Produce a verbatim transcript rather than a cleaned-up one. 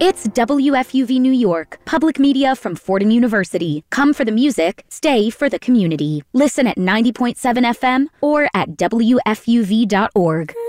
It's W F U V New York, public media from Fordham University. Come for the music, stay for the community. Listen at ninety point seven F M or at W F U V dot org.